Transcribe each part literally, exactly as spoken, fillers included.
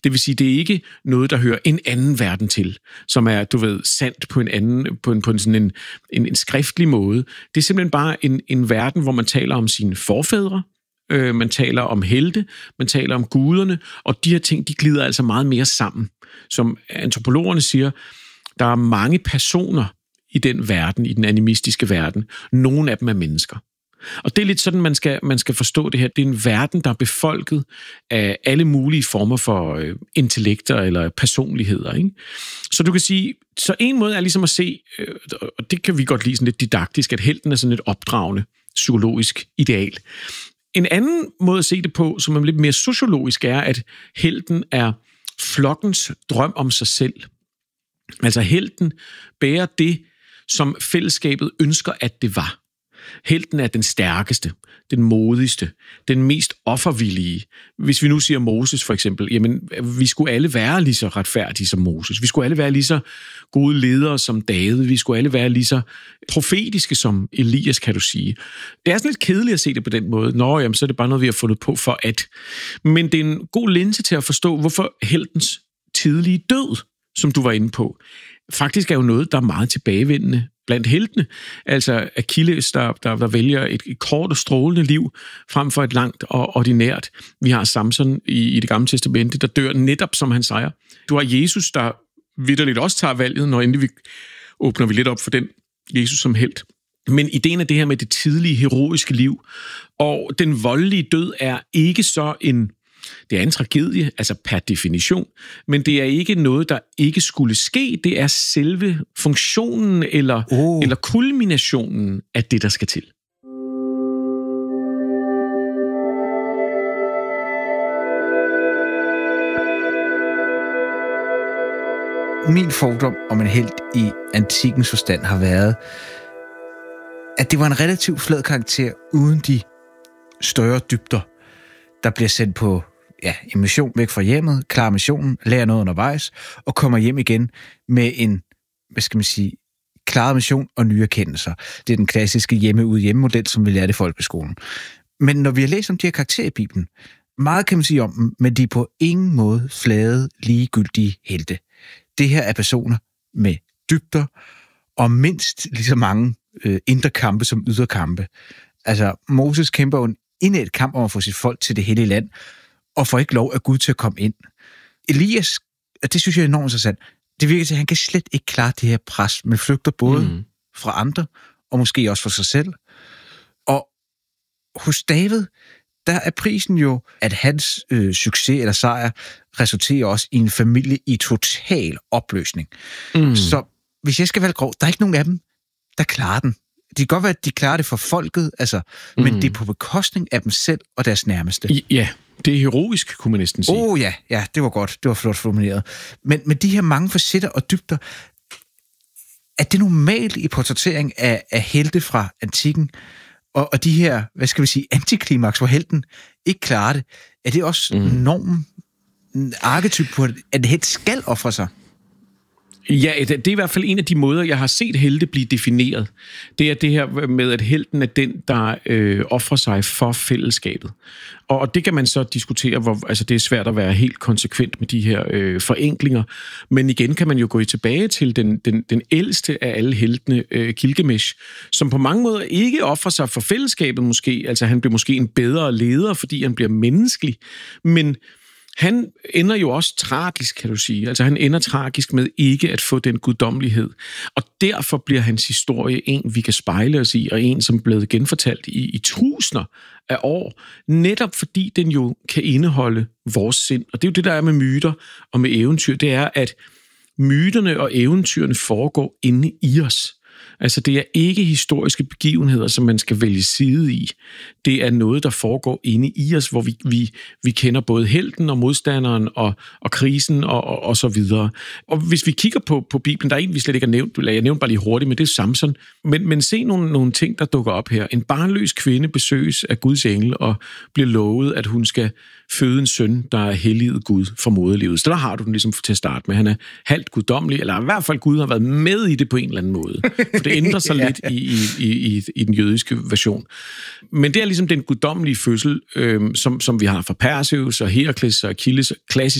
Det vil sige, det er ikke noget, der hører en anden verden til, som er, du ved, sandt på en anden, på en, på en sådan en, en, en skriftlig måde. Det er simpelthen bare en, en verden, hvor man taler om sine forfædre, øh, man taler om helte, man taler om guderne, og de her ting, de glider altså meget mere sammen. Som antropologerne siger, der er mange personer i den verden, i den animistiske verden. Nogle af dem er mennesker. Og det er lidt sådan, man skal, man skal forstå det her. Det er en verden, der er befolket af alle mulige former for øh, intellekter eller personligheder. Ikke? Så du kan sige, så en måde er ligesom at se, øh, og det kan vi godt lide sådan lidt didaktisk, at helten er sådan et opdragende, psykologisk ideal. En anden måde at se det på, som er lidt mere sociologisk, er, at helten er flokkens drøm om sig selv. Altså helten bærer det, som fællesskabet ønsker, at det var. Helten er den stærkeste, den modigste, den mest offervillige. Hvis vi nu siger Moses for eksempel, jamen vi skulle alle være lige så retfærdige som Moses. Vi skulle alle være lige så gode ledere som David. Vi skulle alle være lige så profetiske som Elias, kan du sige. Det er sådan lidt kedeligt at se det på den måde. Nå, jamen så er det bare noget, vi har fundet på for at. Men det er en god linse til at forstå, hvorfor heltens tidlige død, som du var inde på, faktisk er jo noget, der er meget tilbagevendende blandt heltene. Altså Achilles, der, der, der vælger et, et kort og strålende liv frem for et langt og ordinært. Vi har Samson i, i det gamle testamente, der dør netop som han sejrer. Du har Jesus, der vitterligt også tager valget, når endelig vi åbner vi lidt op for den Jesus som helt. Men ideen er det her med det tidlige heroiske liv, og den voldelige død er ikke så en Det er en tragedie, altså per definition, men det er ikke noget, der ikke skulle ske. Det er selve funktionen eller, oh. eller kulminationen af det, der skal til. Min fordom om en helt i antikkens forstand har været, at det var en relativt flad karakter uden de større dybder, der bliver sendt på ja, en mission væk fra hjemmet, klarer missionen, lærer noget undervejs, og kommer hjem igen med en, hvad skal man sige, klaret mission og nye erkendelser. Det er den klassiske hjemme-ud-hjemme-model, som vi lærte i folkeskolen. Men når vi har læst om de her karakterer i Bibelen, meget kan man sige om dem, men de er på ingen måde flade, ligegyldige helte. Det her er personer med dybder, og mindst lige så mange øh, indre kampe som ydre kampe. Altså, Moses kæmper jo en indædt kamp om at få sit folk til det hellige land, og får ikke lov af Gud til at komme ind. Elias, det synes jeg er enormt interessant, det virker til, at han kan slet ikke klare det her pres, men flygter både mm. fra andre, og måske også fra sig selv. Og hos David, der er prisen jo, at hans øh, succes eller sejr resulterer også i en familie i total opløsning. Mm. Så hvis jeg skal være grov, der er ikke nogen af dem, der klarer den. Det kan godt være, at de klarer det for folket, altså, mm. men det er på bekostning af dem selv og deres nærmeste. I, ja, det er heroisk, kunne man næsten sige. Åh oh, ja, ja, det var godt. Det var flot formuleret. Men, men de her mange facetter og dybder, er det normalt i portrættering af, af helte fra antikken, og, og de her, hvad skal vi sige, antiklimaks, hvor helten ikke klarer det, er det også mm. normen, arketyp på, at en helt skal ofre sig? Ja, det er i hvert fald en af de måder, jeg har set helte blive defineret. Det er det her med, at helten er den, der øh, offrer sig for fællesskabet. Og, og det kan man så diskutere, hvor altså det er svært at være helt konsekvent med de her øh, forenklinger. Men igen kan man jo gå tilbage til den, den, den ældste af alle heltene, øh, Gilgamesh, som på mange måder ikke offrer sig for fællesskabet måske. Altså han bliver måske en bedre leder, fordi han bliver menneskelig. Men han ender jo også tragisk, kan du sige. Altså han ender tragisk med ikke at få den guddommelighed. Og derfor bliver hans historie en, vi kan spejle os i, og en, som er blevet genfortalt i, i tusinder af år. Netop fordi den jo kan indeholde vores sind. Og det er jo det, der er med myter og med eventyr. Det er, at myterne og eventyrene foregår inde i os. Altså det er ikke historiske begivenheder, som man skal vælge side i. Det er noget, der foregår inde i os, hvor vi, vi, vi kender både helten og modstanderen og, og krisen og, og, og så videre. Og hvis vi kigger på, på Bibelen, der er en, vi slet ikke har nævnt, jeg nævnte bare lige hurtigt, men det er Samson. Men, men se nogle, nogle ting, der dukker op her. En barnløs kvinde besøges af Guds engel og bliver lovet, at hun skal føde en søn, der er helliget Gud for moderlivet. Så der har du den ligesom til at starte med. Han er halvt guddommelig, eller i hvert fald Gud har været med i det på en eller anden måde. For det ændrer sig lidt i, i, i, i den jødiske version. Men det er ligesom den guddommelige fødsel, øh, som, som vi har fra Perseus og Herakles og Achilles, klassisk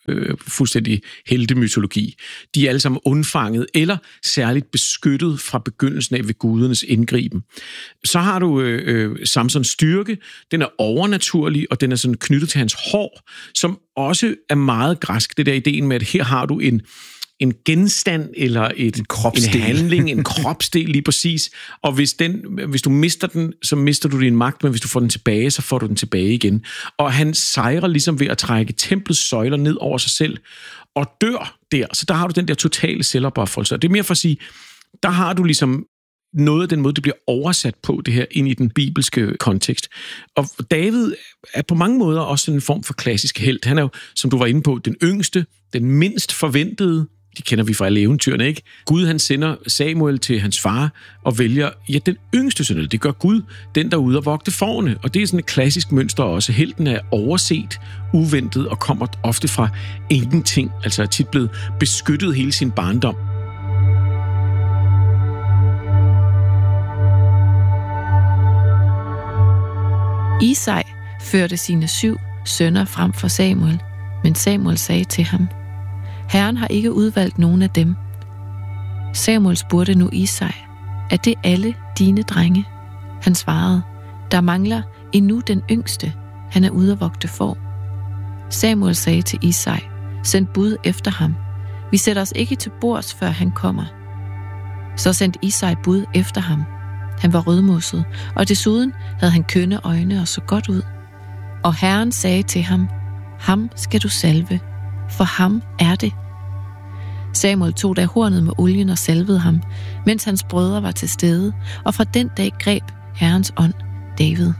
øh, fuldstændig heltemytologi. De er alle sammen undfanget eller særligt beskyttet fra begyndelsen af ved gudernes indgriben. Så har du øh, Samsons styrke. Den er overnaturlig, og den er sådan knyttet til hans hår, som også er meget græsk. Det der ideen med, at her har du en en genstand eller et, en, en handling, en kropsdel lige præcis. Og hvis, den, hvis du mister den, så mister du din magt, men hvis du får den tilbage, så får du den tilbage igen. Og han sejrer ligesom ved at trække templets søjler ned over sig selv og dør der. Så der har du den der totale selvopoffrelse. Og det er mere for at sige, der har du ligesom noget af den måde, det bliver oversat på det her ind i den bibelske kontekst. Og David er på mange måder også en form for klassisk helt. Han er jo, som du var inde på, den yngste, den mindst forventede. De kender vi fra alle eventyrene, ikke? Gud, han sender Samuel til hans far og vælger, ja, den yngste søn, det gør Gud, den der er ude og vogte fårene. Og det er sådan et klassisk mønster også. Helten er overset, uventet og kommer ofte fra ingenting. Altså er tit blevet beskyttet hele sin barndom. Isai førte sine syv sønner frem for Samuel, men Samuel sagde til ham: Herren har ikke udvalgt nogen af dem. Samuel spurgte nu Isai: Er det alle dine drenge? Han svarede: Der mangler endnu den yngste. Han er ude at vogte får. Samuel sagde til Isai: Send bud efter ham. Vi sætter os ikke til bords, før han kommer. Så sendte Isai bud efter ham. Han var rødmosset, og desuden havde han kønne øjne og så godt ud. Og Herren sagde til ham: Ham skal du salve, for ham er det. Samuel tog da hornet med olien og salvede ham, mens hans brødre var til stede, og fra den dag greb Herrens ånd David.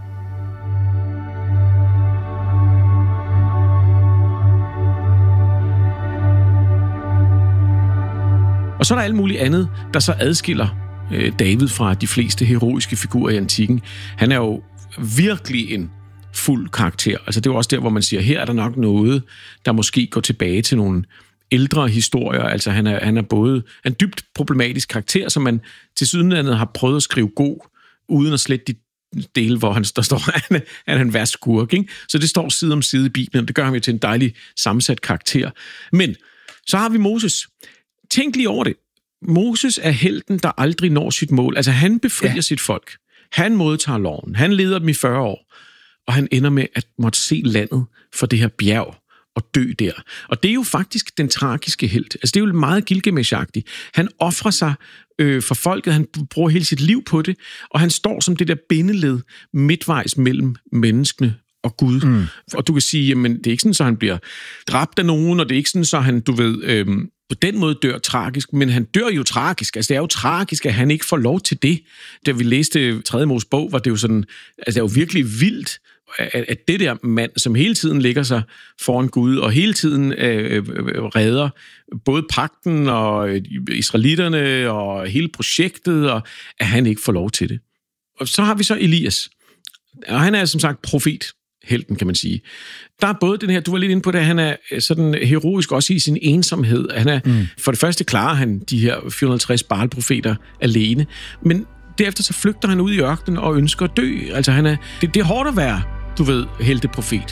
Og så er der alt muligt andet, der så adskiller øh, David fra de fleste heroiske figurer i antikken. Han er jo virkelig en fuld karakter. Altså det er jo også der, hvor man siger, her er der nok noget, der måske går tilbage til nogle ældre historier. Altså han er, han er både en dybt problematisk karakter, som man til sydenlandet har prøvet at skrive god, uden at slette de dele, hvor han, der står, at han er en værst skurk, ikke? Så det står side om side i Bibelen. Det gør ham jo til en dejlig sammensat karakter. Men så har vi Moses. Tænk lige over det. Moses er helten, der aldrig når sit mål. Altså han befrier ja. sit folk. Han modtager loven. Han leder dem i fyrre år. Og han ender med at måtte se landet for det her bjerg og dø der. Og det er jo faktisk den tragiske helt. Altså det er jo meget Gilgamesh-agtigt. Han offrer sig øh, for folket, han bruger hele sit liv på det, og han står som det der bindeled midtvejs mellem menneskene og Gud. Mm. Og du kan sige, jamen det er ikke sådan, så han bliver dræbt af nogen, og det er ikke sådan, så han, du ved, øh, på den måde dør tragisk, men han dør jo tragisk. Altså det er jo tragisk, at han ikke får lov til det. Da vi læste tredje Mos bog, var det jo sådan, altså det er jo virkelig vildt, at det der mand, som hele tiden ligger sig foran Gud, og hele tiden øh, redder både pagten og israelitterne og hele projektet, og at han ikke får lov til det. Og så har vi så Elias. Og han er som sagt profet, helten kan man sige. Der er både den her, du var lidt inde på det, han er sådan heroisk også i sin ensomhed. Han er, mm. For det første klarer han de her fire hundrede og halvtreds Baal-profeter alene, men derefter så flygter han ud i ørkenen og ønsker at dø. Altså han er, det, det er hårdt at være, du ved, helteprofet.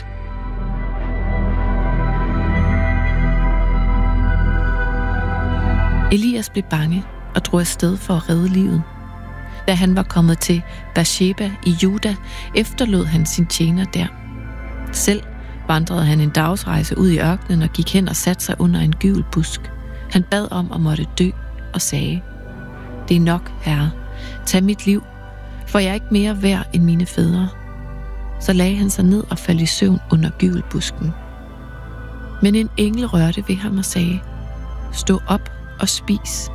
Elias blev bange og drog afsted for at redde livet. Da han var kommet til Beersheba i Juda, efterlod han sin tjener der. Selv vandrede han en dagsrejse ud i ørkenen og gik hen og satte sig under en gyvelbusk. Han bad om at måtte dø og sagde: Det er nok, Herre. Tag mit liv, for jeg er ikke mere værd end mine fædre. Så lagde han sig ned og faldt i søvn under gyvelbusken. Men en engel rørte ved ham og sagde: Stå op og spis.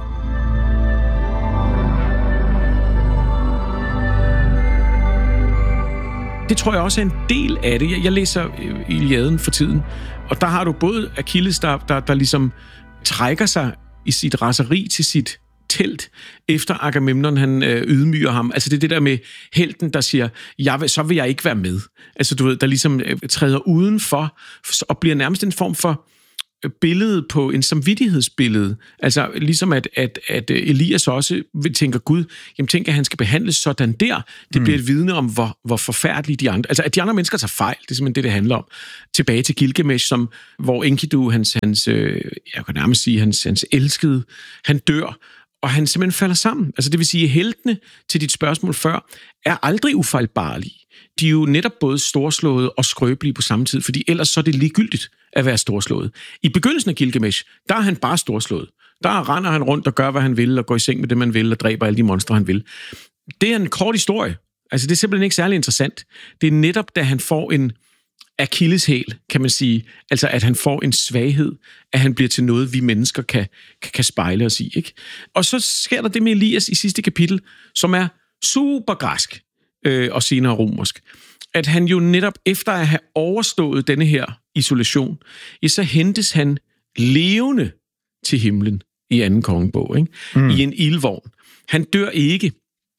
Det tror jeg også er en del af det. Jeg læser Iliaden for tiden, og der har du både Achilles, der, der, der ligesom trækker sig i sit raseri til sit telt, efter Agamemnon han øh, ydmyger ham. Altså det er det der med helten, der siger, jeg vil, så vil jeg ikke være med. Altså du ved, der ligesom øh, træder udenfor og bliver nærmest en form for billede på en samvittighedsbillede. Altså ligesom at, at, at Elias også tænker, Gud, jamen tænker, at han skal behandles sådan der. Det mm. bliver et vidne om, hvor, hvor forfærdelige de andre... Altså at de andre mennesker tager fejl, det er simpelthen det, det handler om. Tilbage til Gilgamesh, som, hvor Enkidu, hans, hans, jeg kan nærmest sige, hans, hans elskede, han dør, og han simpelthen falder sammen. Altså det vil sige, at heltene til dit spørgsmål før, er aldrig ufejlbarlige. De er jo netop både storslåede og skrøbelige på samme tid, fordi ellers så er det ligegyldigt at være storslået. I begyndelsen af Gilgamesh, der er han bare storslået. Der render han rundt og gør, hvad han vil, og går i seng med det, man vil, og dræber alle de monstre, han vil. Det er en kort historie. Altså, det er simpelthen ikke særlig interessant. Det er netop, da han får en akilleshæl, kan man sige, altså at han får en svaghed, at han bliver til noget, vi mennesker kan, kan, kan spejle os i. Ikke? Og så sker der det med Elias i sidste kapitel, som er super græsk, øh, og senere romersk. At han jo netop efter at have overstået denne her isolation, så hentes han levende til himlen i anden kongebog, ikke? Mm. I en ildvogn. Han dør ikke.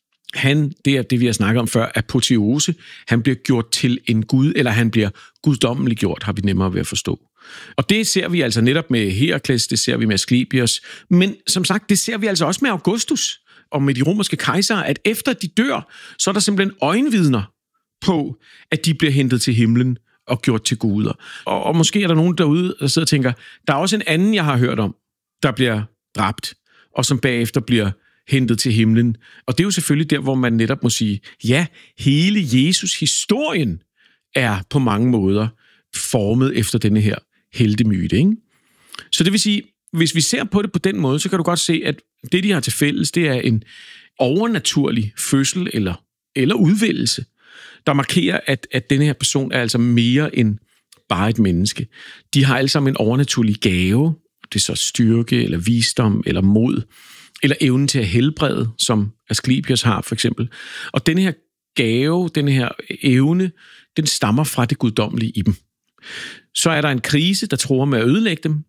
Han, det er det, vi har snakket om før, apoteose. Han bliver gjort til en gud, eller han bliver guddommelig gjort, har vi nemmere ved at forstå. Og det ser vi altså netop med Herakles, det ser vi med Asklepios, men som sagt, det ser vi altså også med Augustus og med de romerske kejsere, at efter de dør, så er der simpelthen øjenvidner på, at de bliver hentet til himlen og gjort til guder. Og, og måske er der nogen derude, der sidder og tænker, der er også en anden, jeg har hørt om, der bliver dræbt, og som bagefter bliver hentet til himlen. Og det er jo selvfølgelig der, hvor man netop må sige, ja, hele Jesus-historien er på mange måder formet efter denne her heltemyte, ikke? Så det vil sige, hvis vi ser på det på den måde, så kan du godt se, at det, de har til fælles, det er en overnaturlig fødsel eller, eller udvælgelse, der markerer, at, at denne her person er altså mere end bare et menneske. De har alle sammen en overnaturlig gave, det er så styrke, eller visdom, eller mod, eller evnen til at helbrede, som Asklepios har for eksempel. Og denne her gave, denne her evne, den stammer fra det guddommelige i dem. Så er der en krise, der truer med at ødelægge dem,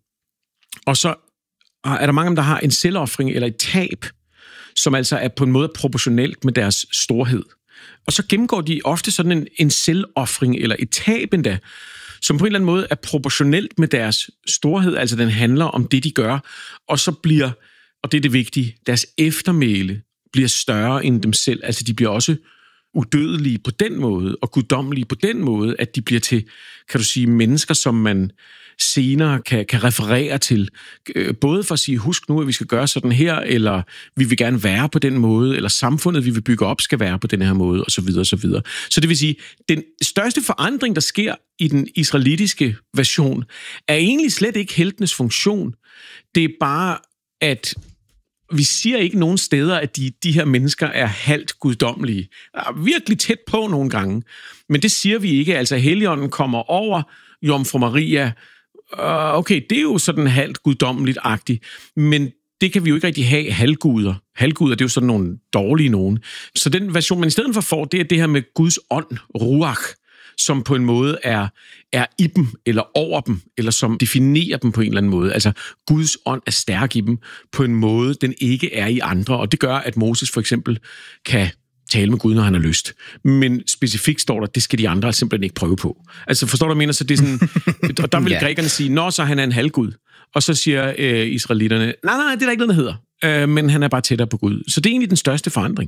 og så er der mange af dem, der har en selvoffring eller et tab, som altså er på en måde proportionelt med deres storhed. Og så gennemgår de ofte sådan en, en selvoffring eller et tab endda, som på en eller anden måde er proportionelt med deres storhed, altså den handler om det, de gør, og så bliver, og det er det vigtige, deres eftermæle bliver større end dem selv, altså de bliver også udødelige på den måde, og guddommelige på den måde, at de bliver til, kan du sige, mennesker, som man senere kan, kan referere til, både for at sige, husk nu, at vi skal gøre sådan her, eller vi vil gerne være på den måde, eller samfundet, vi vil bygge op, skal være på den her måde, og så videre, og så videre. Så det vil sige, den største forandring, der sker i den israelitiske version, er egentlig slet ikke heltenes funktion. Det er bare, at vi siger ikke nogen steder, at de, de her mennesker er halvt guddommelige. Er virkelig tæt på nogle gange. Men det siger vi ikke. Altså, Helligånden kommer over Jomfru Maria. Okay, det er jo sådan halvt guddommeligt-agtigt. Men det kan vi jo ikke rigtig have halvguder. Halvguder, det er jo sådan nogle dårlige nogen. Så den version, man i stedet for får, det er det her med Guds ånd, ruach, som på en måde er, er i dem, eller over dem, eller som definerer dem på en eller anden måde. Altså, Guds ånd er stærk i dem på en måde, den ikke er i andre, og det gør, at Moses for eksempel kan tale med Gud, når han har lyst. Men specifikt står der, det skal de andre simpelthen ikke prøve på. Altså, forstår du, hvad jeg mener? Så det er sådan, og der vil ja. grækerne sige, nå, så han er en halvgud. Og så siger øh, israelitterne, nej, nej, det er der ikke noget, der hedder. Øh, men han er bare tættere på Gud. Så det er egentlig den største forandring.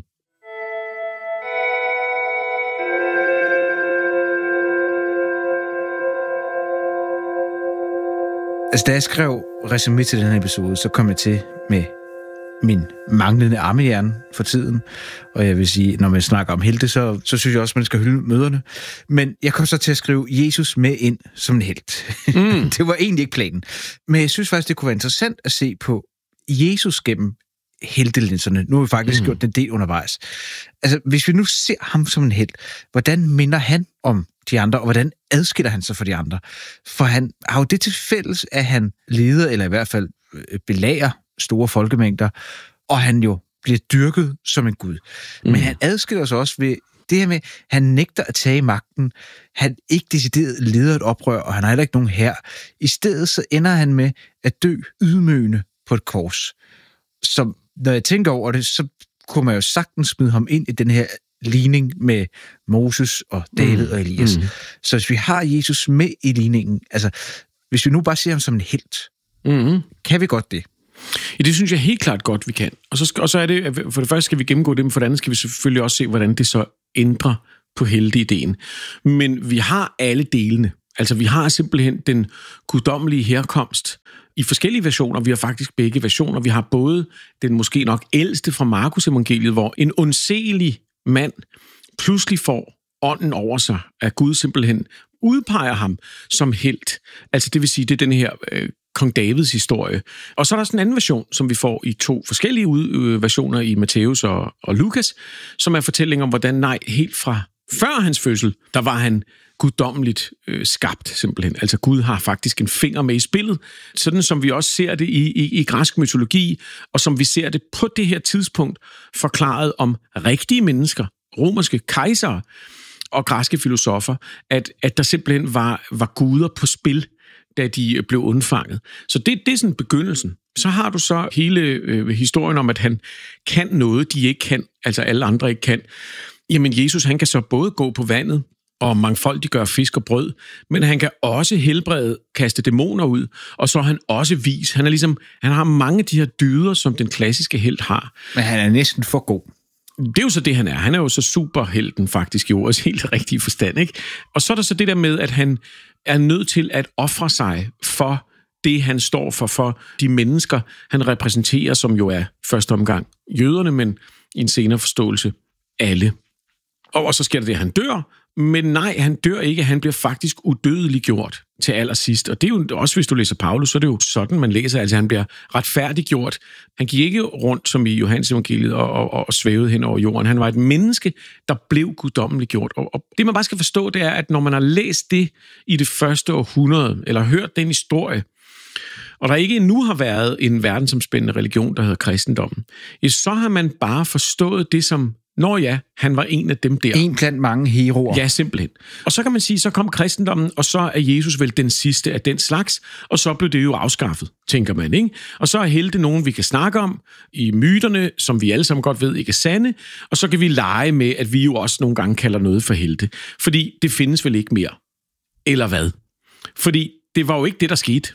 Altså, da jeg skrev resumé til den her episode, så kom jeg til med min manglende armehjerne for tiden. Og jeg vil sige, når man snakker om helte, så, så synes jeg også, man skal hylde møderne. Men jeg kom så til at skrive Jesus med ind som en helt. Mm. Det var egentlig ikke planen. Men jeg synes faktisk, det kunne være interessant at se på Jesus gennem heltelinserne. Nu har vi faktisk mm. gjort den del undervejs. Altså, hvis vi nu ser ham som en helt, hvordan minder han om de andre, og hvordan adskiller han sig fra de andre? For han har jo det til fælles, at han leder, eller i hvert fald belager store folkemængder, og han jo bliver dyrket som en gud. Mm. Men han adskiller sig også ved det her med, han nægter at tage magten, han ikke decideret leder et oprør, og han har heller ikke nogen hær. I stedet så ender han med at dø ydmygende på et kors. Så når jeg tænker over det, så kunne man jo sagtens smide ham ind i den her ligning med Moses og David mm. og Elias. Mm. Så hvis vi har Jesus med i ligningen, altså Hvis vi nu bare ser ham som en helt, Mm-hmm. kan vi godt det? Ja, det synes jeg helt klart godt, vi kan. Og så, og så er det, for det første skal vi gennemgå det, men for det andet skal vi selvfølgelig også se, hvordan det så ændrer på helteideen. Men vi har alle delene. Altså, vi har simpelthen den guddommelige herkomst i forskellige versioner. Vi har faktisk begge versioner. Vi har både den måske nok ældste fra Markus evangeliet, hvor en undselig mand pludselig får ånden over sig, at Gud simpelthen udpeger ham som helt. Altså, det vil sige, det er den her øh, kong Davids historie. Og så er der sådan en anden version, som vi får i to forskellige ud- versioner i Matthæus og, og Lukas, som er fortælling om, hvordan nej, helt fra før hans fødsel, der var han guddommeligt øh, skabt, simpelthen. Altså Gud har faktisk en finger med i spillet, sådan som vi også ser det i, i, i græsk mytologi, og som vi ser det på det her tidspunkt forklaret om rigtige mennesker, romerske kejsere og græske filosofer, at, at der simpelthen var, var guder på spil, da de blev undfanget. Så det, det er sådan begyndelsen. Så har du så hele øh, historien om, at han kan noget, de ikke kan, altså alle andre ikke kan. Jamen Jesus, han kan så både gå på vandet og mangfoldiggøre fisk og brød, men han kan også helbrede, kaste dæmoner ud, og så er han også vis. Han er ligesom, han har mange af de her dyder, som den klassiske helt har. Men han er næsten for god. Det er jo så det, han er. Han er jo så superhelten faktisk i ordets helt rigtige forstand, ikke? Og så er der så det der med, at han er nødt til at ofre sig for det, han står for, for de mennesker, han repræsenterer, som jo er første omgang jøderne, men i en senere forståelse alle. Og, og så sker der det, at han dør, men nej, han dør ikke. Han bliver faktisk udødeliggjort til allersidst. Og det er jo også, hvis du læser Paulus, så er det jo sådan, man læser. Altså, han bliver retfærdiggjort. Han gik ikke rundt, som i Johannes evangeliet, og, og, og svævede hen over jorden. Han var et menneske, der blev guddommeliggjort. Og, og det, man bare skal forstå, det er, at når man har læst det i det første århundrede, eller hørt den historie, og der ikke endnu har været en verdensomspændende religion, der hedder kristendommen, så har man bare forstået det som, nå ja, han var en af dem der. En blandt mange heroer. Ja, simpelthen. Og så kan man sige, så kom kristendommen, og så er Jesus vel den sidste af den slags, og så blev det jo afskaffet, tænker man, ikke? Og så er helte nogen, vi kan snakke om i myterne, som vi alle sammen godt ved ikke er sande, og så kan vi lege med, at vi jo også nogle gange kalder noget for helte. Fordi det findes vel ikke mere. Eller hvad? Fordi det var jo ikke det, der skete.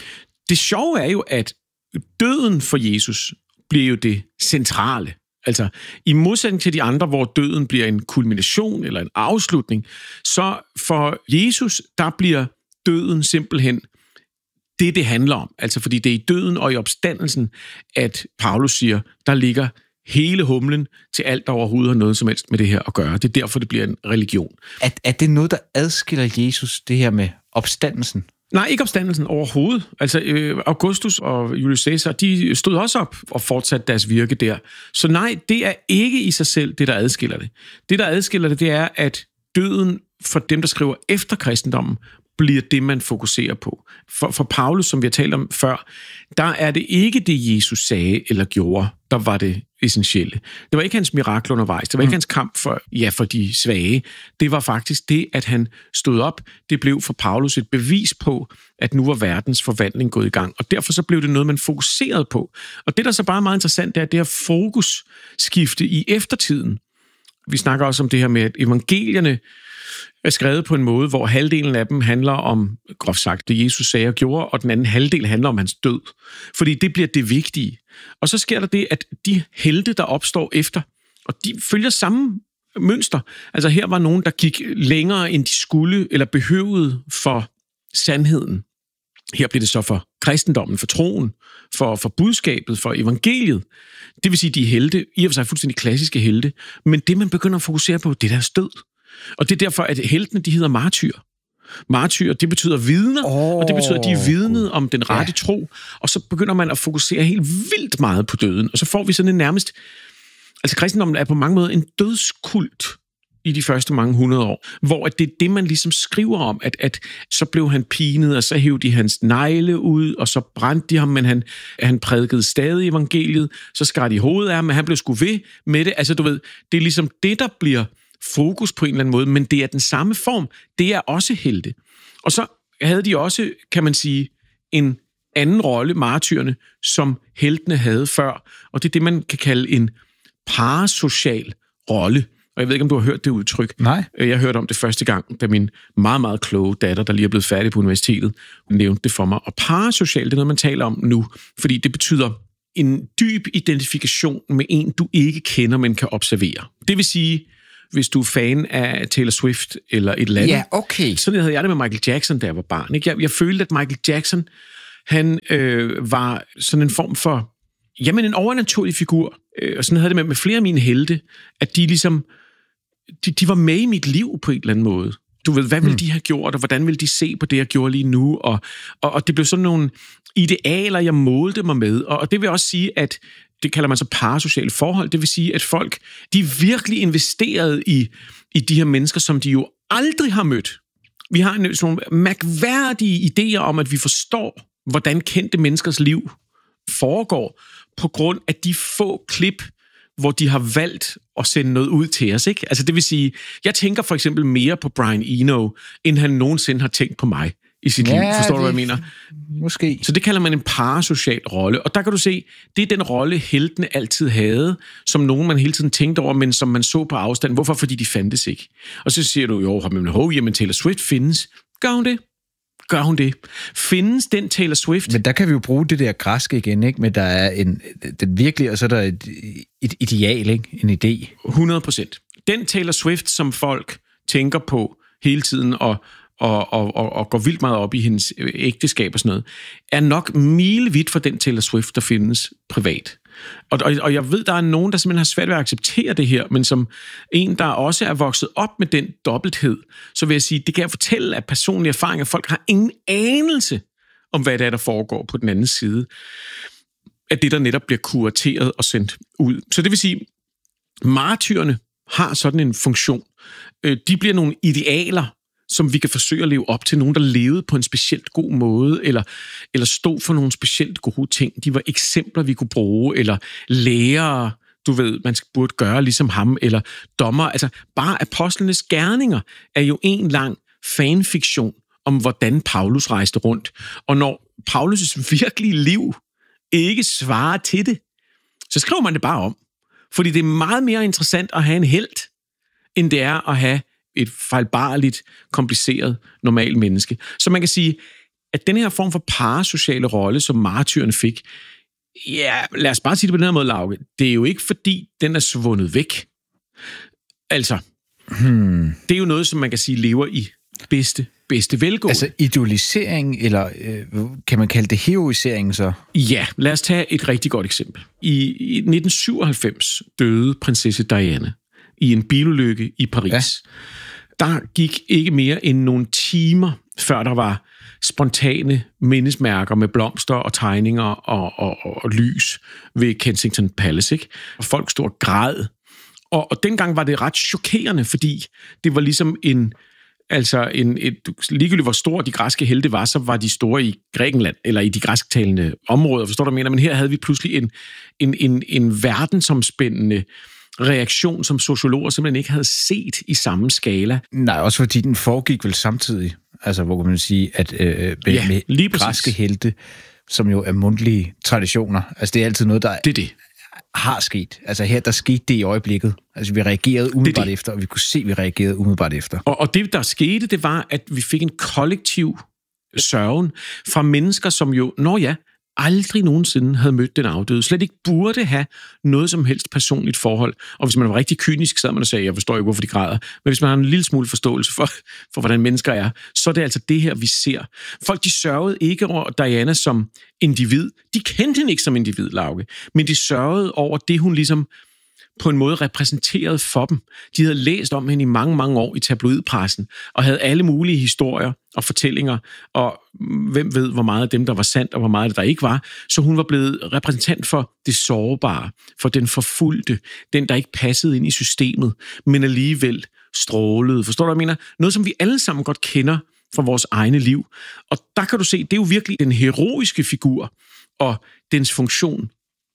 Det sjove er jo, at døden for Jesus bliver jo det centrale. Altså, i modsætning til de andre, hvor døden bliver en kulmination eller en afslutning, så for Jesus, der bliver døden simpelthen det, det handler om. Altså, fordi det er i døden og i opstandelsen, at Paulus siger, der ligger hele humlen til alt, der overhovedet har noget som helst med det her at gøre. Det er derfor, det bliver en religion. Er, er det noget, der adskiller Jesus, det her med opstandelsen? Nej, ikke opstandelsen overhovedet. Altså, øh, Augustus og Julius Caesar, de stod også op og fortsatte deres virke der. Så nej, det er ikke i sig selv det, der adskiller det. Det, der adskiller det, det er, at døden for dem, der skriver efter kristendommen, bliver det, man fokuserer på. For, for Paulus, som vi har talt om før, der er det ikke det, Jesus sagde eller gjorde, der var det essentielle. Det var ikke hans mirakel undervejs. Det var ikke mm. hans kamp for, ja, for de svage. Det var faktisk det, at han stod op. Det blev for Paulus et bevis på, at nu var verdens forvandling gået i gang. Og derfor så blev det noget, man fokuserede på. Og det, der så bare er meget interessant, det er det her fokusskifte i eftertiden. Vi snakker også om det her med, at evangelierne er skrevet på en måde, hvor halvdelen af dem handler om, groft sagt, det Jesus sagde og gjorde, og den anden halvdel handler om hans død. Fordi det bliver det vigtige. Og så sker der det, at de helte, der opstår efter, og de følger samme mønster. Altså her var nogen, der gik længere, end de skulle, eller behøvede for sandheden. Her bliver det så for kristendommen, for troen, for, for budskabet, for evangeliet. Det vil sige, de er helte, i og for sig fuldstændig klassiske helte, men det, man begynder at fokusere på, det er deres død. Og det er derfor, at heltene, de hedder martyr. Martyr, det betyder vidner, oh, og det betyder, at de er vidnet om den rette ja. tro. Og så begynder man at fokusere helt vildt meget på døden. Og så får vi sådan en nærmest... Altså, kristendommen er på mange måder en dødskult i de første mange hundrede år, hvor det er det, man ligesom skriver om, at, at så blev han pinet, og så hævde de hans negle ud, og så brændte de ham, men han, han prædikede stadig evangeliet, så skar de hovedet af ham, men han blev sgu ved med det. Altså, du ved, det er ligesom det, der bliver fokus på en eller anden måde, men det er den samme form. Det er også helte. Og så havde de også, kan man sige, en anden rolle, martyrerne, som heltene havde før, og det er det, man kan kalde en parasocial rolle. Og jeg ved ikke, om du har hørt det udtryk. Nej. Jeg hørte om det første gang, da min meget, meget kloge datter, der lige er blevet færdig på universitetet, nævnte det for mig. Og parasocial, det er noget, man taler om nu, fordi det betyder en dyb identifikation med en, du ikke kender, men kan observere. Det vil sige, hvis du er fan af Taylor Swift eller et eller andet. Ja, okay. Sådan havde jeg det med Michael Jackson, da jeg var barn. Ikke? Jeg, jeg følte, at Michael Jackson, han øh, var sådan en form for, jamen en overnaturlig figur. Øh, og sådan havde det med, med flere af mine helte, at de ligesom, de, de var med i mit liv på en eller anden måde. Du ved, hvad ville mm. de have gjort, og hvordan ville de se på det, jeg gjorde lige nu? Og, og, og det blev sådan nogle idealer, jeg målte mig med. Og, og det vil også sige, at det kalder man så parasociale forhold. Det vil sige, at folk, de virkelig investerede i, i de her mennesker, som de jo aldrig har mødt. Vi har en, sådan nogle mærkværdige idéer om, at vi forstår, hvordan kendte menneskers liv foregår, på grund af de få klip, hvor de har valgt at sende noget ud til os. Ikke? Altså det vil sige, jeg tænker for eksempel mere på Brian Eno, end han nogensinde har tænkt på mig i sit ja, liv. Forstår det, du, hvad jeg mener? Måske. Så det kalder man en parasocial rolle. Og der kan du se, det er den rolle, heltene altid havde, som nogen, man hele tiden tænkte over, men som man så på afstand. Hvorfor? Fordi de fandtes ikke. Og så siger du, jo, men hov, jamen Taylor Swift findes. Gør hun det? Gør hun det? Findes den Taylor Swift? Men der kan vi jo bruge det der græske igen, ikke? Men der er en, den virkelige, og så er der et, et ideal, ikke? En idé. hundrede procent. Den Taylor Swift, som folk tænker på hele tiden, og Og, og, og, og går vildt meget op i hendes ægteskab og sådan noget, er nok milevidt for den Taylor Swift, der findes privat. Og, og, og jeg ved, der er nogen, der simpelthen har svært ved at acceptere det her, men som en, der også er vokset op med den dobbelthed, så vil jeg sige, det kan jeg fortælle af personlige erfaringer. Folk har ingen anelse om, hvad det er, der foregår på den anden side af det, der netop bliver kurateret og sendt ud. Så det vil sige, martyrerne har sådan en funktion. De bliver nogle idealer, som vi kan forsøge at leve op til. Nogen, der levede på en specielt god måde, eller, eller stod for nogle specielt gode ting. De var eksempler, vi kunne bruge, eller lærere, du ved, man burde gøre ligesom ham, eller dommer. Altså, bare apostlenes gerninger er jo en lang fanfiktion om, hvordan Paulus rejste rundt. Og når Paulus' virkelige liv ikke svarer til det, så skriver man det bare om. Fordi det er meget mere interessant at have en helt, end det er at have et fejlbarligt, kompliceret, normalt menneske. Så man kan sige, at den her form for parasociale rolle, som martyrerne fik, ja, lad os bare sige det på den her måde, Lauke, det er jo ikke fordi, den er svundet væk. Altså, hmm. det er jo noget, som man kan sige, lever i bedste, bedste velgående. Altså idolisering, eller øh, kan man kalde det heroisering så? Ja, lad os tage et rigtig godt eksempel. I, i nitten syvoghalvfems døde prinsesse Diana i en bilulykke i Paris. Ja. Der gik ikke mere end nogle timer, før der var spontane mindesmærker med blomster og tegninger og, og, og, og lys ved Kensington Palace. Ikke? Og folk stod og græd. Og, og dengang var det ret chokerende, fordi det var ligesom en... Altså, en, et, ligegyldigt hvor store de græske helte var, så var de store i Grækenland, eller i de græsktalende områder, forstår du, hvad jeg mener? Men her havde vi pludselig en, en, en, en verdensomspændende reaktion, som sociologer simpelthen ikke havde set i samme skala. Nej, også fordi den foregik vel samtidig. Altså, hvor kan man sige, at øh, med, ja, med græske helte, som jo er mundtlige traditioner, altså det er altid noget, der det er det. har sket. Altså her, der skete det i øjeblikket. Altså vi reagerede umiddelbart det det. efter, og vi kunne se, at vi reagerede umiddelbart efter. Og, og det, der skete, det var, at vi fik en kollektiv sørgen fra mennesker, som jo, nå ja, aldrig nogensinde havde mødt den afdøde, slet ikke burde have noget som helst personligt forhold. Og hvis man var rigtig kynisk, sad man og sagde, jeg forstår ikke, hvorfor de græder. Men hvis man har en lille smule forståelse for, for hvordan mennesker er, så er det altså det her, vi ser. Folk, de sørgede ikke over Diana som individ. De kendte hende ikke som individ, Lauke. Men de sørgede over det, hun ligesom på en måde repræsenterede for dem. De havde læst om hende i mange, mange år i tabloidpressen, og havde alle mulige historier og fortællinger, og hvem ved, hvor meget af dem, der var sandt, og hvor meget af det, der ikke var. Så hun var blevet repræsentant for det sårbare, for den forfulgte, den, der ikke passede ind i systemet, men alligevel strålede. Forstår du, hvad jeg mener? Noget, som vi alle sammen godt kender fra vores egne liv. Og der kan du se, det er jo virkelig den heroiske figur og dens funktion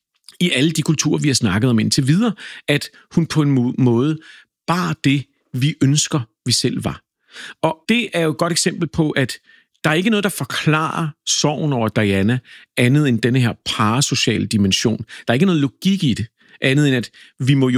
i alle de kulturer, vi har snakket om indtil videre, at hun på en måde bare det, vi ønsker, vi selv var. Og det er jo et godt eksempel på, at der er ikke noget, der forklarer sorgen over Diana, andet end denne her parasociale dimension. Der er ikke noget logik i det, andet end at vi må jo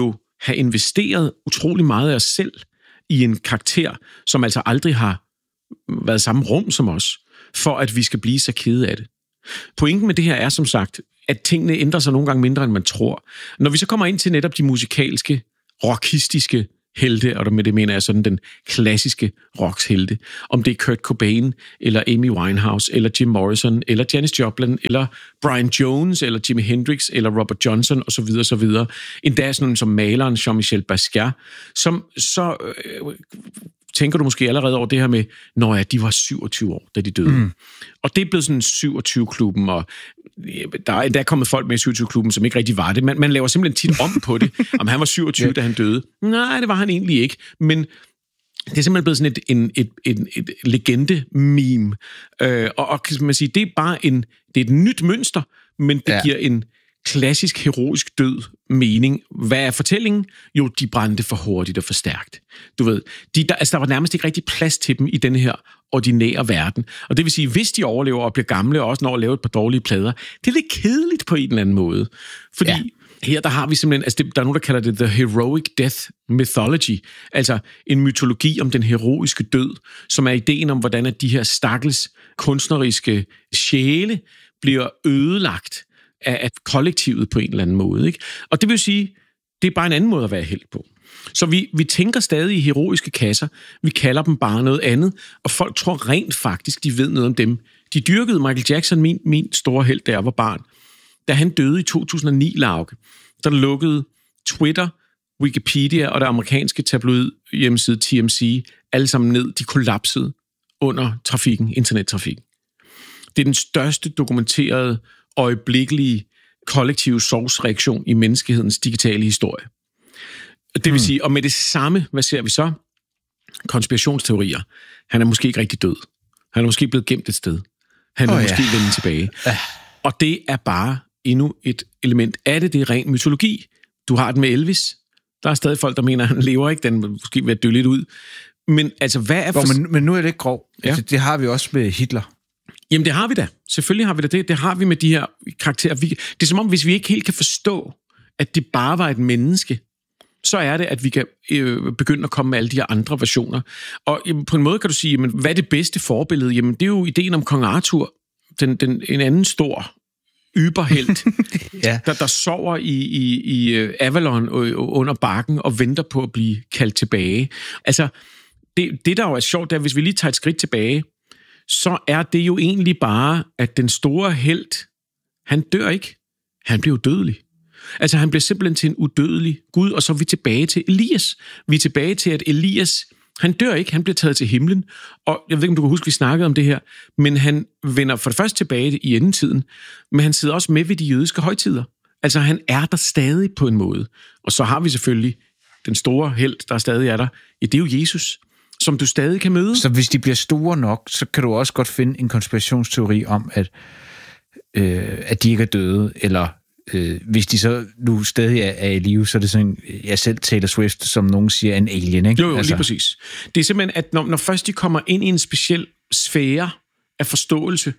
have investeret utrolig meget af os selv i en karakter, som altså aldrig har været i samme rum som os, for at vi skal blive så kede af det. Pointen med det her er som sagt, at tingene ændrer sig nogle gange mindre, end man tror. Når vi så kommer ind til netop de musikalske, rockistiske helte, og med det mener jeg sådan den klassiske rockshelte, om det er Kurt Cobain, eller Amy Winehouse, eller Jim Morrison, eller Janis Joplin, eller Brian Jones, eller Jimi Hendrix, eller Robert Johnson, osv., osv. Endda sådan nogle som maleren Jean-Michel Basquiat, som så øh, tænker du måske allerede over det her med, når ja, de var syvogtyve år, da de døde. Mm. Og det er blevet sådan syvogtyve-klubben, og der er, der er kommet folk med i syvogtyve-klubben, som ikke rigtig var det. Man, man laver simpelthen tit om på det, om han var syvogtyve, ja. Da han døde. Nej, det var han egentlig ikke. Men det er simpelthen blevet sådan et, en, et, et, et legende-meme. Øh, og, og kan man sige, det er bare en, det er et nyt mønster, men det ja. giver en klassisk heroisk død mening. Hvad er fortællingen? Jo, de brændte for hurtigt og for stærkt. Du ved, de, der, altså, der var nærmest ikke rigtig plads til dem i denne her ordinære verden. Og det vil sige, hvis de overlever og bliver gamle og også når at lave et par dårlige plader, det er lidt kedeligt på en eller anden måde. Fordi ja. her, der har vi simpelthen, altså det, der er nogen, der kalder det the heroic death mythology, altså en mytologi om den heroiske død, som er ideen om, hvordan at de her stakkels kunstneriske sjæle bliver ødelagt af kollektivet på en eller anden måde. Ikke? Og det vil sige, det er bare en anden måde at være helt på. Så vi, vi tænker stadig i heroiske kasser, vi kalder dem bare noget andet, og folk tror rent faktisk, de ved noget om dem. De dyrkede Michael Jackson, min, min store helt, da jeg var barn. Da han døde i to tusind og ni, Lauke, der lukkede Twitter, Wikipedia og det amerikanske tabloid hjemmeside T M C alle sammen ned. De kollapsede under trafikken, internettrafikken. Det er den største dokumenterede øjeblikkelige kollektive sorgsreaktion i menneskehedens digitale historie. Det vil hmm. sige, og med det samme, hvad ser vi så? Konspirationsteorier. Han er måske ikke rigtig død. Han er måske blevet gemt et sted. Han er oh, måske ja. vendt tilbage. Uh. Og det er bare endnu et element af det. Det er ren mytologi. Du har den med Elvis. Der er stadig folk, der mener, at han lever ikke. Den måske ved at dø lidt ud. Men altså, hvad er... For... Hvor, men, men nu er det ikke grov. Ja. Altså, det har vi også med Hitler. Jamen, det har vi da. Selvfølgelig har vi da det. Det har vi med de her karakterer. Vi, det er som om, hvis vi ikke helt kan forstå, at det bare var et menneske, så er det, at vi kan øh, begynde at komme med alle de her andre versioner. Og jamen, på en måde kan du sige, jamen, hvad er det bedste forbillede? Jamen, det er jo ideen om kong Arthur, den, den, en anden stor yberhelt, ja. der, der sover i, i, i Avalon under bakken og venter på at blive kaldt tilbage. Altså, det, det der jo er sjovt, det er, hvis vi lige tager et skridt tilbage, så er det jo egentlig bare, at den store helt, han dør ikke. Han bliver udødelig. Altså, han bliver simpelthen til en udødelig Gud, og så er vi tilbage til Elias. Vi er tilbage til, at Elias, han dør ikke, han bliver taget til himlen. Og jeg ved ikke, om du kan huske, vi snakkede om det her, men han vender for det første tilbage i endetiden, men han sidder også med ved de jødiske højtider. Altså, han er der stadig på en måde. Og så har vi selvfølgelig den store helt, der stadig er der. Ja, det er jo Jesus, som du stadig kan møde. Så hvis de bliver store nok, så kan du også godt finde en konspirationsteori om, at, øh, at de ikke er døde, eller øh, hvis de så nu stadig er, er i live, så er det sådan, jeg selv Taylor Swift, som nogen siger, en alien, ikke? Jo, jo, altså. Lige præcis. Det er simpelthen, at når, når først de kommer ind i en speciel sfære af forståelse,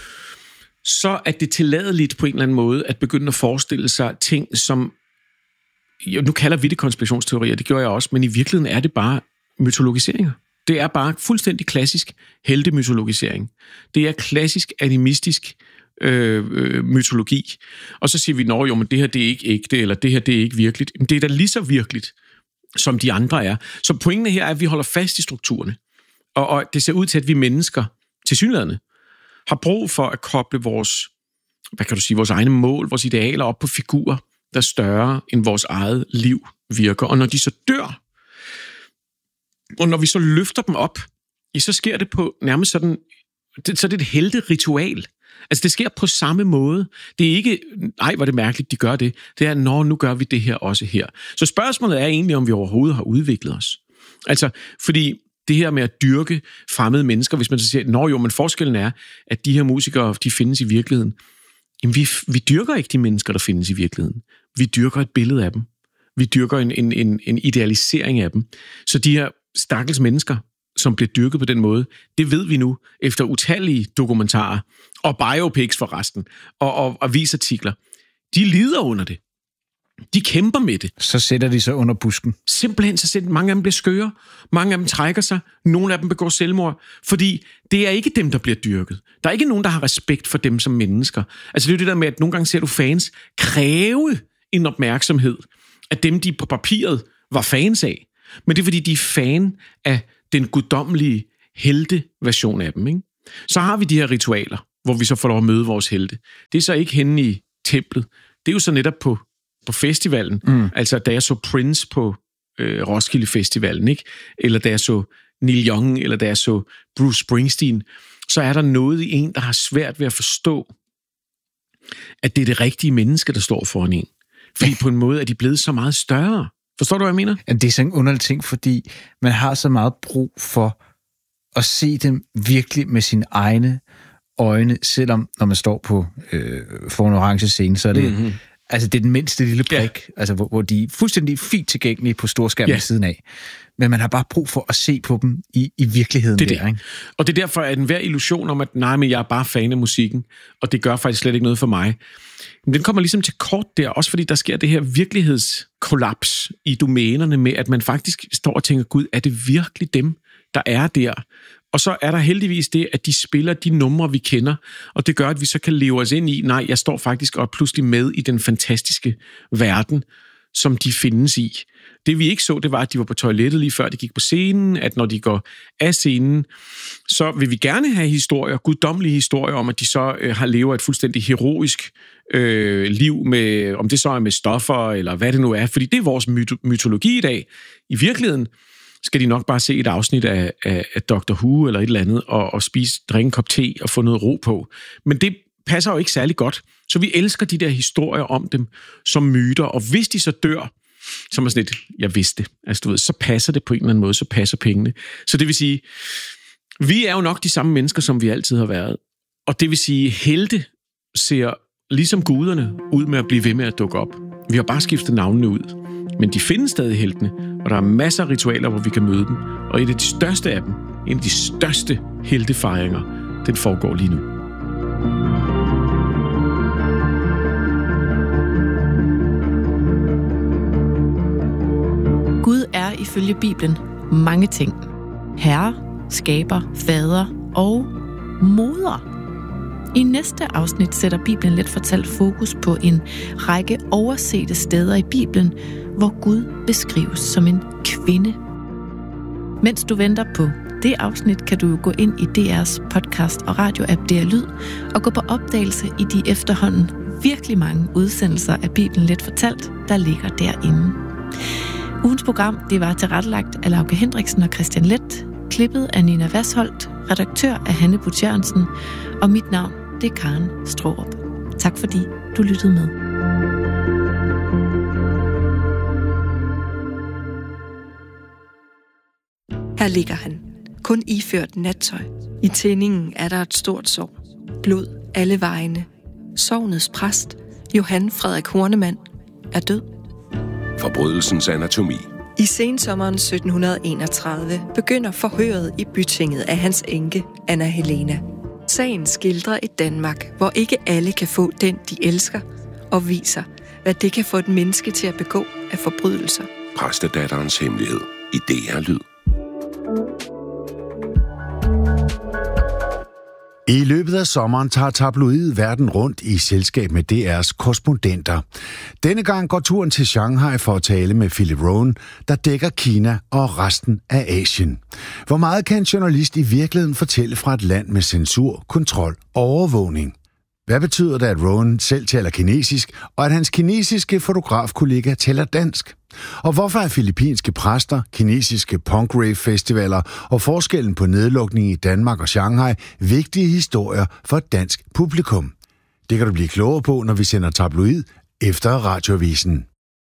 så er det tilladeligt på en eller anden måde at begynde at forestille sig ting, som, jo, nu kalder vi det konspirationsteorier, det gjorde jeg også, men i virkeligheden er det bare mytologiseringer. Det er bare fuldstændig klassisk heltemytologisering. Det er klassisk animistisk øh, øh, mytologi. Og så siger vi, nå jo, men det her det er ikke ægte, eller det her det er ikke virkeligt. Men det er da lige så virkeligt, som de andre er. Så pointen her er, at vi holder fast i strukturerne. Og, og det ser ud til, at vi mennesker, tilsyneladende, har brug for at koble vores, hvad kan du sige, vores egne mål, vores idealer op på figurer, der er større end vores eget liv virker. Og når de så dør, og når vi så løfter dem op, så sker det på nærmest sådan, så er det et helteritual. Altså det sker på samme måde. Det er ikke, ej, hvor det mærkeligt, de gør det. Det er, nå, nu gør vi det her også her. Så spørgsmålet er egentlig, om vi overhovedet har udviklet os. Altså, fordi det her med at dyrke fremmede mennesker, hvis man så siger, nå jo, men forskellen er, at de her musikere, de findes i virkeligheden. Jamen, vi, vi dyrker ikke de mennesker, der findes i virkeligheden. Vi dyrker et billede af dem. Vi dyrker en, en, en, en idealisering af dem. Så de her stakkels mennesker, som bliver dyrket på den måde, det ved vi nu, efter utallige dokumentarer, og biopics forresten, og, og avisartikler. De lider under det. De kæmper med det. Så sætter de sig under busken. Simpelthen så sætter mange af dem bliver skøre. Mange af dem trækker sig. Nogle af dem begår selvmord. Fordi det er ikke dem, der bliver dyrket. Der er ikke nogen, der har respekt for dem som mennesker. Altså det er jo det der med, at nogle gange ser du fans kræve en opmærksomhed af dem, de på papiret var fans af. Men det er fordi, de er fan af den guddommelige helte-version af dem. Ikke? Så har vi de her ritualer, hvor vi så får lov at møde vores helte. Det er så ikke henne i templet. Det er jo så netop på, på festivalen. Mm. Altså, da jeg så Prince på øh, Roskilde Festivalen, ikke? Eller da jeg så Neil Young, eller da jeg så Bruce Springsteen, så er der noget i en, der har svært ved at forstå, at det er det rigtige menneske, der står foran en. Fordi på en måde er de blevet så meget større. Forstår du, hvad jeg mener? Det er sådan en underlig ting, fordi man har så meget brug for at se dem virkelig med sine egne øjne, selvom når man står på øh, for en orange scene, så er det, mm-hmm. altså, det er den mindste lille prik, ja. altså, hvor, hvor de er fuldstændig fint tilgængelige på storskærmen ja. ved siden af. Men man har bare brug for at se på dem i, i virkeligheden. Det er der, det. Ikke? Og det er derfor, at enhver illusion om, at nej, men jeg er bare fan af musikken, og det gør faktisk slet ikke noget for mig. Men den kommer ligesom til kort der, også fordi der sker det her virkelighedskollaps i domænerne med, at man faktisk står og tænker, gud, er det virkelig dem, der er der? Og så er der heldigvis det, at de spiller de numre, vi kender, og det gør, at vi så kan leve os ind i, nej, jeg står faktisk og pludselig med i den fantastiske verden, som de findes i. Det vi ikke så, det var, at de var på toilettet lige før de gik på scenen, at når de går af scenen, så vil vi gerne have historier, guddommelige historier om, at de så øh, har levet et fuldstændig heroisk øh, liv, med, om det så er med stoffer, eller hvad det nu er, fordi det er vores myto- mytologi i dag. I virkeligheden skal de nok bare se et afsnit af, af, af doktor Who eller et eller andet, og, og spise, drikke en kop te og få noget ro på. Men det passer jo ikke særlig godt. Så vi elsker de der historier om dem som myter, og hvis de så dør, så er sådan lidt, jeg vidste det, altså du ved, så passer det på en eller anden måde, så passer pengene. Så det vil sige, vi er jo nok de samme mennesker, som vi altid har været. Og det vil sige, helte ser ligesom guderne ud med at blive ved med at dukke op. Vi har bare skiftet navnene ud. Men de findes stadig heltene, og der er masser af ritualer, hvor vi kan møde dem. Og et af de største af dem, en af de største heltefejringer, den foregår lige nu. Gud er ifølge Bibelen mange ting. Herre, skaber, fader og moder. I næste afsnit sætter Bibelen Let Fortalt fokus på en række oversete steder i Bibelen, hvor Gud beskrives som en kvinde. Mens du venter på det afsnit, kan du gå ind i D R's podcast og radioapp D R Lyd og gå på opdagelse i de efterhånden virkelig mange udsendelser af Bibelen Let Fortalt, der ligger derinde. Ugens program det var tilrettelagt af Lauke Hendriksen og Christian Leth, klippet af Nina Vasholdt, redaktør af Hanne Butt Jørgensen, og mit navn det er Karen Straarup. Tak fordi du lyttede med. Her ligger han, kun iført nattøj. I tændingen er der et stort sår. Blod alle vejene. Sognets præst, Johan Frederik Hornemann, er død. Forbrydelsens anatomi. I sensommeren sytten enogtredive begynder forhøret i bytinget af hans enke, Anna Helena. Sagen skildrer et Danmark, hvor ikke alle kan få den, de elsker, og viser, hvad det kan få et menneske til at begå af forbrydelser. Præstedatterens hemmelighed i D R Lyd. I løbet af sommeren tager tabloid verden rundt i selskab med D R's korrespondenter. Denne gang går turen til Shanghai for at tale med Philip Rowan, der dækker Kina og resten af Asien. Hvor meget kan en journalist i virkeligheden fortælle fra et land med censur, kontrol og overvågning? Hvad betyder det, at Rowan selv taler kinesisk, og at hans kinesiske fotografkollega taler dansk? Og hvorfor er filippinske præster, kinesiske punk-rave-festivaler og forskellen på nedlukning i Danmark og Shanghai vigtige historier for et dansk publikum? Det kan du blive klogere på, når vi sender tabloid efter radioavisen.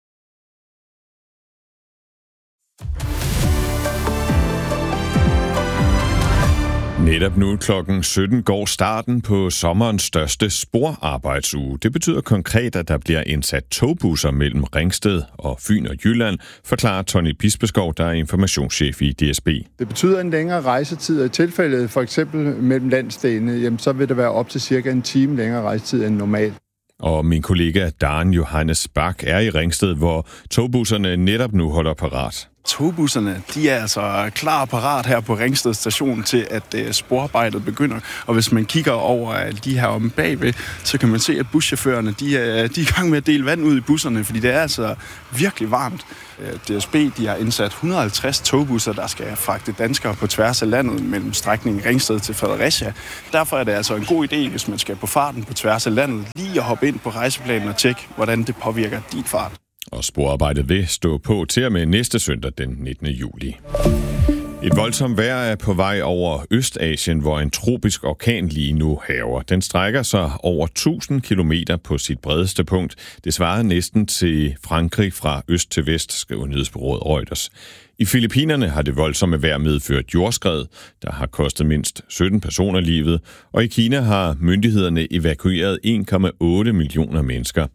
Netop nu klokken sytten går starten på sommerens største sporarbejdsuge. Det betyder konkret, at der bliver indsat togbusser mellem Ringsted og Fyn og Jylland, forklarer Tony Bispeskov, der er informationschef i D S B. Det betyder en længere rejsetid, og i tilfældet for eksempel mellem landsdelene, jamen, så vil det være op til cirka en time længere rejsetid end normalt. Og min kollega Dan Johannes Bak er i Ringsted, hvor togbusserne netop nu holder parat. Togbusserne, de er altså klar og parat her på Ringsted station til, at uh, sporarbejdet begynder. Og hvis man kigger over de her om bagved, så kan man se, at buschaufførerne, de er, de er i gang med at dele vand ud i busserne, fordi det er altså virkelig varmt. D S B, de har indsat et hundrede og halvtreds togbusser, der skal fragte danskere på tværs af landet mellem strækningen Ringsted til Fredericia. Derfor er det altså en god idé, hvis man skal på farten på tværs af landet, lige at hoppe ind på rejseplanen og tjekke, hvordan det påvirker din fart. Og sporarbejdet vil stå på til og med næste søndag den nittende juli. Et voldsomt vejr er på vej over Østasien, hvor en tropisk orkan lige nu hærger. Den strækker sig over tusind kilometer på sit bredeste punkt. Det svarer næsten til Frankrig fra øst til vest, skriver nyhedsbureauet Reuters. I Filippinerne har det voldsomme vejr medført jordskred, der har kostet mindst sytten personer livet, og i Kina har myndighederne evakueret en komma otte millioner mennesker.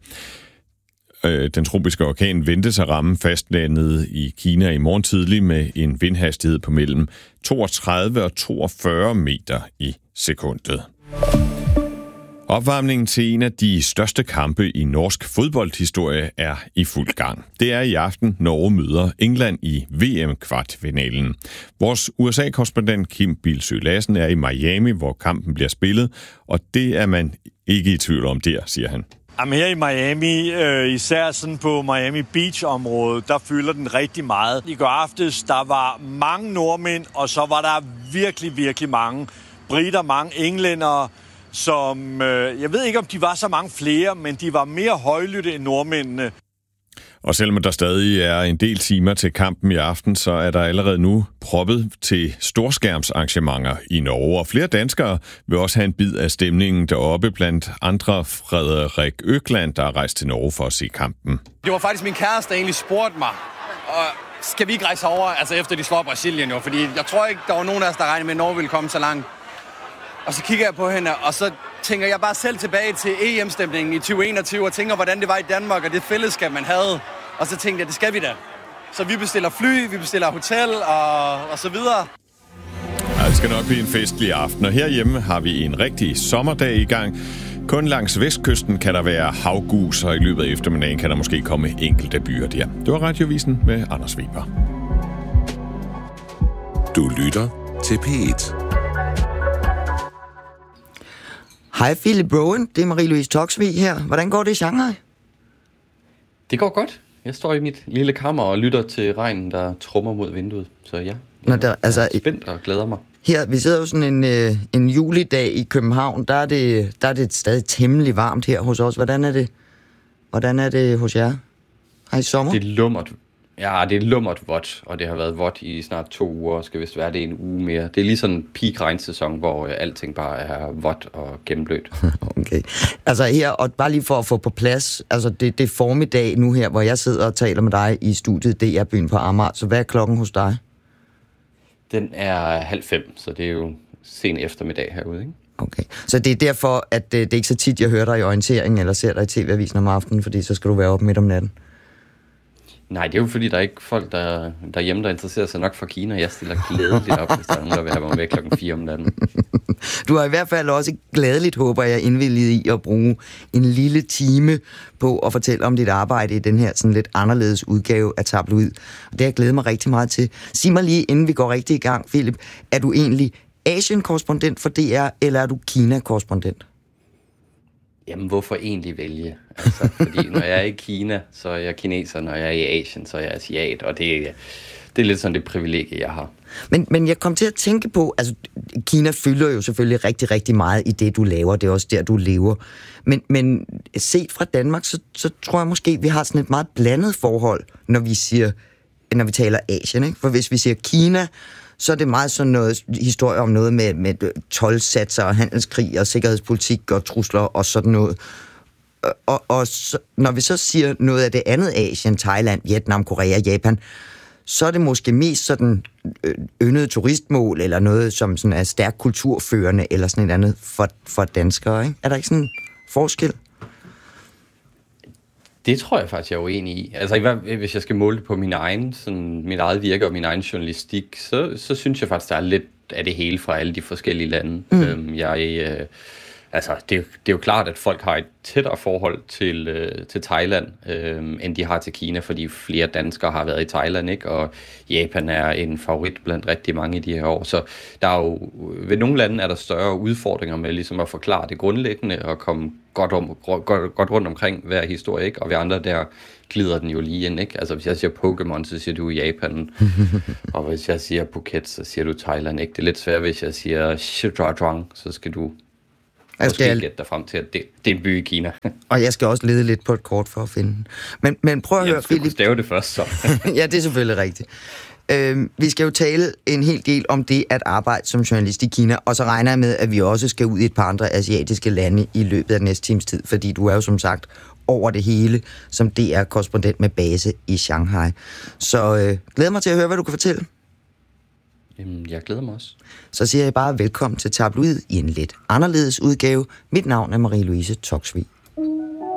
Den tropiske orkan ventes at ramme fastlandet i Kina i morgen tidlig med en vindhastighed på mellem toogtredive og toogfyrre meter i sekundet. Opvarmningen til en af de største kampe i norsk fodboldhistorie er i fuld gang. Det er i aften, Norge møder England i V M-kvartfinalen. Vores U S A-korrespondent Kim Bilsøe Lassen er i Miami, hvor kampen bliver spillet, og det er man ikke i tvivl om der, siger han. Jamen her i Miami, øh, især sådan på Miami Beach-området, der fylder den rigtig meget. I går aftes, der var mange nordmænd, og så var der virkelig, virkelig mange briter, mange englændere, som, øh, jeg ved ikke, om de var så mange flere, men de var mere højlytte end nordmændene. Og selvom der stadig er en del timer til kampen i aften, så er der allerede nu proppet til storskærmsarrangementer i Norge. Og flere danskere vil også have en bid af stemningen deroppe, blandt andre Frederik Økland, der er rejst til Norge for at se kampen. Det var faktisk min kæreste, der egentlig spurgte mig, og skal vi ikke rejse over, altså efter de slår Brasilien jo? Fordi jeg tror ikke, der var nogen af os, der regnede med, at Norge ville komme så langt. Og så kigger jeg på hende, og så tænker jeg bare selv tilbage til E M-stemningen i tyve enogtyve, og tænker, hvordan det var i Danmark, og det fællesskab, man havde. Og så tænkte jeg, det skal vi da. Så vi bestiller fly, vi bestiller hotel, og, og så videre. Ja, det skal nok blive en festlig aften, og herhjemme har vi en rigtig sommerdag i gang. Kun langs vestkysten kan der være havgus, og i løbet af eftermiddagen kan der måske komme enkelte byer der. Det var Radiovisen med Anders Weber. Du lytter til P et. Hej Philip Rowan, det er Marie-Louise Toksvig her. Hvordan går det i Shanghai? Det går godt. Jeg står i mit lille kammer og lytter til regnen, der trummer mod vinduet. Så ja, Nå, der, altså, jeg er spændt og glæder mig. Her, vi sidder jo sådan en, øh, en julidag i København. Der er, det, der er det stadig temmelig varmt her hos os. Hvordan er det, hvordan er det hos jer? Har I sommer? Det er lummert. Ja, det er lummert vådt, og det har været vådt i snart to uger, og skal vist være det en uge mere. Det er lige sådan en peak regnsæson, hvor alting bare er vådt og gennemblødt. Okay. Altså her, og bare lige for at få på plads, altså det, det er formiddag nu her, hvor jeg sidder og taler med dig i studiet D R-byen på Amager. Så hvad er klokken hos dig? Den er halv fem, så det er jo sen eftermiddag herude, ikke? Okay. Så det er derfor, at det, det er ikke så tit, jeg hører dig i orientering, eller ser dig i T V-avisen om aftenen, fordi så skal du være oppe midt om natten. Nej, det er jo fordi, der er ikke folk, der derhjemme, der interesserer sig nok for Kina. Jeg stiller glædeligt op, hvis der er nogen, der vil have mig med klokken fire om natten. Du har i hvert fald også glædeligt, håber jeg, indvilliget i at bruge en lille time på at fortælle om dit arbejde i den her sådan lidt anderledes udgave af Tabloid. Og det har jeg glædet mig rigtig meget til. Sig mig lige, inden vi går rigtig i gang, Philip, er du egentlig Asien-korrespondent for D R, eller er du Kina-korrespondent? Jamen, hvorfor egentlig vælge? Altså, fordi når jeg er i Kina, så er jeg kineser, når jeg er i Asien, så er jeg asiat, og det, det er lidt sådan det privilegie, jeg har. Men, men jeg kom til at tænke på, altså Kina fylder jo selvfølgelig rigtig, rigtig meget i det, du laver, det er også der, du lever. Men, men set fra Danmark, så, så tror jeg måske, vi har sådan et meget blandet forhold, når vi siger, når vi taler Asien, ikke? For hvis vi siger Kina, så er det meget sådan noget historie om noget med, med toldsatser og handelskrig og sikkerhedspolitik og trusler og sådan noget. Og, og så, når vi så siger noget af det andet Asien, Thailand, Vietnam, Korea, Japan, så er det måske mest sådan yndet turistmål eller noget, som sådan er stærkt kulturførende eller sådan et andet for, for danskere, ikke? Er der ikke sådan en forskel? Det tror jeg faktisk, jeg er uenig i. Altså, hvis jeg skal måle det på min egen, sådan, mit eget virke og min egen journalistik, så, så synes jeg faktisk, der er lidt af det hele fra alle de forskellige lande. Mm. Øhm, jeg øh, altså, det, er, det er jo klart, at folk har et tættere forhold til, øh, til Thailand, øh, end de har til Kina, fordi flere danskere har været i Thailand, ikke? Og Japan er en favorit blandt rigtig mange i de her år. Så der er jo, ved nogle lande er der større udfordringer med ligesom at forklare det grundlæggende og komme godt, om, godt, godt rundt omkring hver historie, ikke? Og ved andre der glider den jo lige ind, ikke? Altså hvis jeg siger Pokémon, så siger du Japan, og hvis jeg siger Phuket, så siger du Thailand, ikke? Det er lidt svært, hvis jeg siger Shidradrang, så skal du jeg skal måske gætte dig frem til, at det, det er en by i Kina. Og jeg skal også lede lidt på et kort for at finde den. Men, men prøv at ja, høre, Philip. Jeg stave det først, så. Ja, det er selvfølgelig rigtigt. Øhm, vi skal jo tale en hel del om det at arbejde som journalist i Kina, og så regner jeg med, at vi også skal ud i et par andre asiatiske lande i løbet af den næste times tid, fordi du er jo som sagt over det hele som D R-korrespondent med base i Shanghai. Så øh, glæder mig til at høre, hvad du kan fortælle. Jamen, jeg glæder mig også. Så siger jeg bare velkommen til Tabloid i en lidt anderledes udgave. Mit navn er Marie-Louise Toksvig.